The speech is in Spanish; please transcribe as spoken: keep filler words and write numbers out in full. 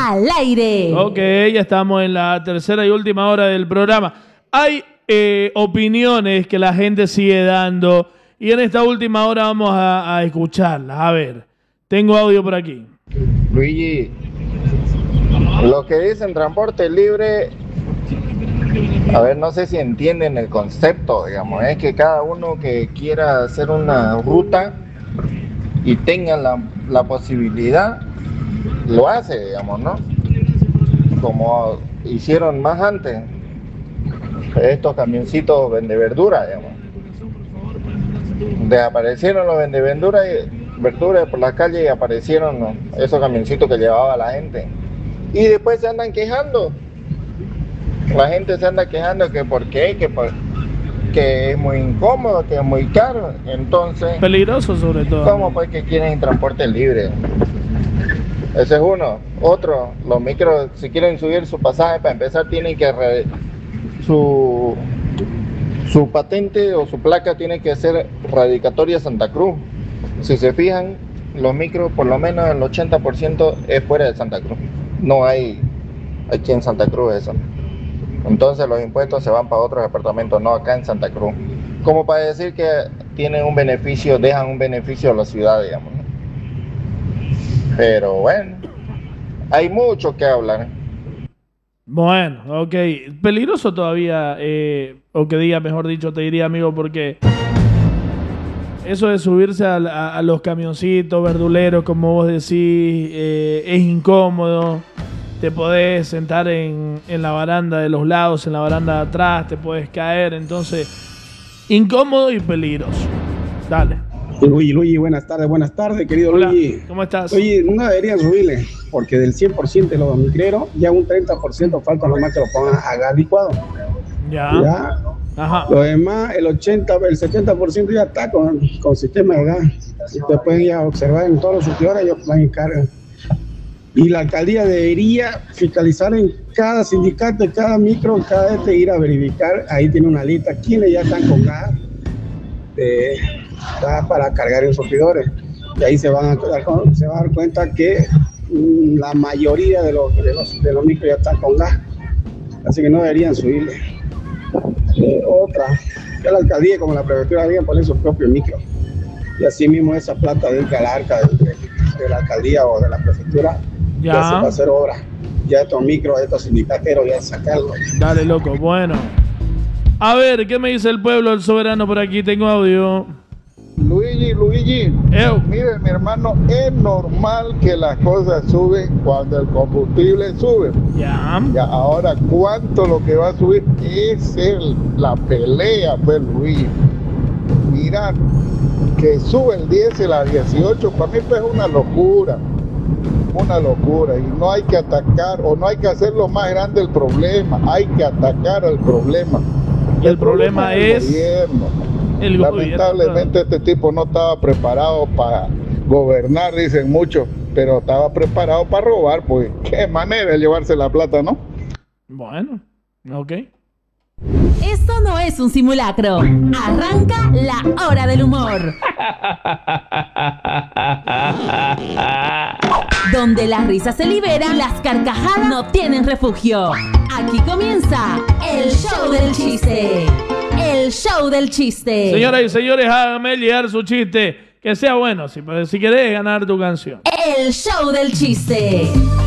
al aire. Ok, ya estamos en la tercera y última hora del programa. Hay eh, opiniones que la gente sigue dando y en esta última hora vamos a, a escucharlas. A ver, tengo audio por aquí. Luigi, lo que dicen transporte libre, a ver, no sé si entienden el concepto, digamos, es que cada uno que quiera hacer una ruta y tenga la, la posibilidad, lo hace, digamos, ¿no? Como hicieron más antes, estos camioncitos vende verdura, digamos. Desaparecieron los vende verdura y verduras por la calle y aparecieron, ¿no?, esos camioncitos que llevaba la gente. Y después se andan quejando. La gente se anda quejando que por qué, que, por, que es muy incómodo, que es muy caro. Entonces, peligroso sobre todo. ¿Cómo pues que quieren transporte libre? Ese es uno. Otro, los micros, si quieren subir su pasaje, para empezar tienen que re, su su patente o su placa tiene que ser radicatoria Santa Cruz. Si se fijan, los micros por lo menos el ochenta por ciento es fuera de Santa Cruz. No hay aquí en Santa Cruz eso. Entonces los impuestos se van para otros departamentos, no acá en Santa Cruz. Como para decir que tienen un beneficio, dejan un beneficio a la ciudad, digamos, ¿no? Pero bueno, hay mucho que hablar. Bueno, ok. Peligroso todavía, eh, o que diga, mejor dicho, te diría, amigo, porque eso de subirse a, a, a los camioncitos verduleros, como vos decís, eh, es incómodo. Te podés sentar en, en la baranda de los lados, en la baranda de atrás, te puedes caer. Entonces, incómodo y peligroso. Dale. Luigi, Luigi, buenas tardes, buenas tardes, querido Hola, Luigi. ¿cómo estás? Oye, no deberían subirle, porque del cien por ciento de los micreros, ya un treinta por ciento falta nomás que lo pongan a gas licuado. Ya. Ya. Ajá. Lo demás, el ochenta, el setenta por ciento ya está con, con sistema de gas. Ustedes pueden ya observar en todos los surtidores, ellos van en carga. Y la alcaldía debería fiscalizar en cada sindicato, en cada micro, en cada este, ir a verificar. Ahí tiene una lista, quienes ya están con gas de, para cargar en surtidores. Y ahí se van a dar, se van a dar cuenta que mm, la mayoría de los, de, los, de los micros ya están con gas. Así que no deberían subirle. Eh, otra, que la alcaldía como la prefectura deberían poner su propio micro. Y así mismo esa plata del calarca de, de, de la alcaldía o de la prefectura ya, ya se va a hacer obra. Ya estos micros, estos sindicateros, ya sacarlos. Dale, loco, bueno. A ver, ¿qué me dice el pueblo, el soberano? Por aquí tengo audio. Luigi, Luigi, Ew. mire, mi hermano, es normal que las cosas suben cuando el combustible sube. Ya. Ya, ahora, ¿cuánto lo que va a subir? Es el, la pelea, pues, Luigi. Mira, que sube el diésel a dieciocho, para mí pues es una locura. Una locura. Y no hay que atacar, o no hay que hacerlo más grande el problema. Hay que atacar al problema. Y el, el problema, problema es... el gobierno. El Lamentablemente gobierno. Este tipo no estaba preparado para gobernar, dicen muchos, pero estaba preparado para robar, pues qué manera de llevarse la plata, ¿no? Bueno, ok. Esto no es un simulacro. Arranca la hora del humor. Donde la risa se libera y las carcajadas no tienen refugio. Aquí comienza el show del chiste. El show del chiste. Señoras y señores, háganme llegar su chiste. Que sea bueno, si, si querés ganar tu canción. El show del chiste.